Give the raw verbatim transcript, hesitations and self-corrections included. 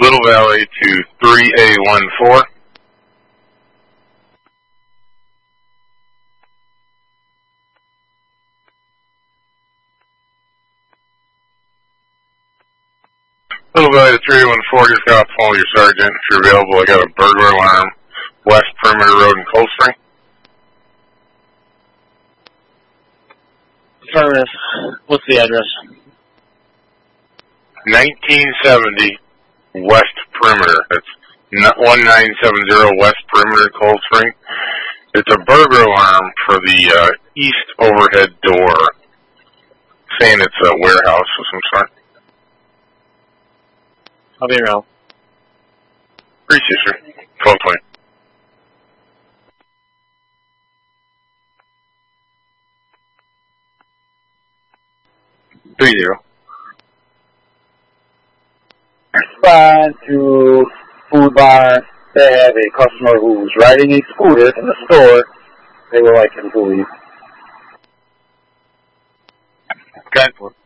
Little Valley to three A one four. Little Valley to three A one four, just got off the phone with your sergeant. If you're available, I got a burglar alarm, West Perimeter Road in Cold Spring. Affirmative. What's the address? nineteen seventy West Perimeter. That's one nine seven zero West Perimeter, Cold Spring. It's a burglar alarm for the uh, east overhead door, saying it's a warehouse of some sort. I'll be around. Appreciate you, sir. twelve twenty. Three zero. Respond to Food Barn. They have a customer who's riding a scooter in the store. They would like him to leave. Okay.